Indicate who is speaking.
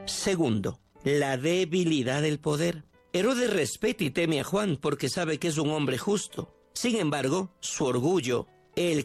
Speaker 1: Segundo, la debilidad del poder. Herodes respeta y teme a Juan porque sabe que es un hombre justo. Sin embargo, su orgullo, el